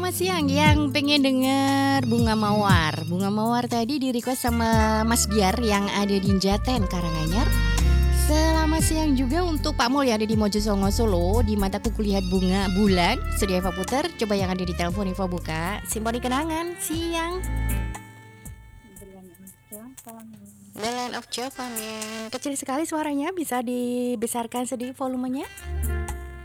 selamat siang yang pengen denger Bunga Mawar. Bunga Mawar tadi di-request sama Mas Biar yang ada di Jaten, Karanganyar. Selamat siang juga untuk Pak Mul yang ada di Mojosongo Solo. Di mataku kulihat bunga bulan. Sudah Eva puter, coba yang ada di telepon Eva buka. Simponi kenangan, siang. The Land of Java, men. Kecil sekali suaranya, bisa dibesarkan sedikit volumenya.